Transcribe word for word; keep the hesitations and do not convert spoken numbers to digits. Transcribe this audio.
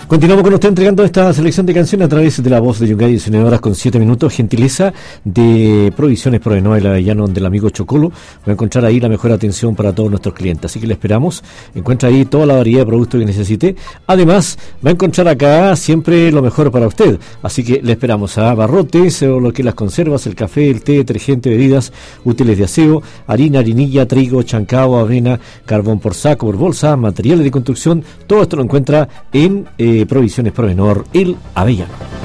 Continuamos con usted entregando esta selección de canciones a través de la voz de Yungay, diecinueve horas con siete minutos, gentileza de Provisiones Provenoa, el Avellano del amigo Chocolo. Va a encontrar ahí la mejor atención para todos nuestros clientes, así que le esperamos. Encuentra ahí toda la variedad de productos que necesite. Además, va a encontrar acá siempre lo mejor para usted, así que le esperamos a barrotes, o lo que las conservas, el café, el té, detergente, bebidas, útiles de aseo, harina, harinilla, trigo, chancao, avena, carbón por saco, por bolsa, materiales de construcción. Todo esto lo encuentra en eh, Provisiones Provenor, el Avellano.